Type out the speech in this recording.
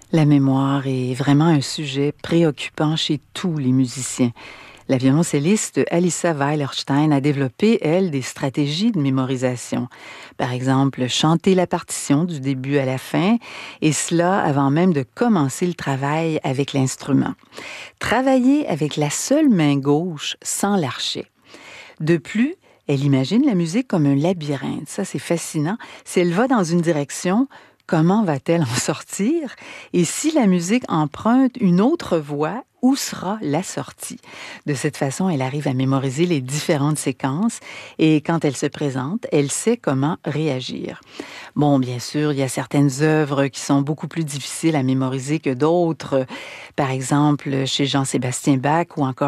La mémoire est vraiment un sujet préoccupant chez tous les musiciens. La violoncelliste Alissa Weilerstein a développé, elle, des stratégies de mémorisation. Par exemple, chanter la partition du début à la fin, et cela avant même de commencer le travail avec l'instrument. Travailler avec la seule main gauche sans l'archet. De plus, elle imagine la musique comme un labyrinthe. Ça, c'est fascinant. Si elle va dans une direction, comment va-t-elle en sortir? Et si la musique emprunte une autre voie, où sera la sortie? De cette façon, elle arrive à mémoriser les différentes séquences et quand elle se présente, elle sait comment réagir. Bon, bien sûr, il y a certaines œuvres qui sont beaucoup plus difficiles à mémoriser que d'autres. Par exemple, chez Jean-Sébastien Bach ou encore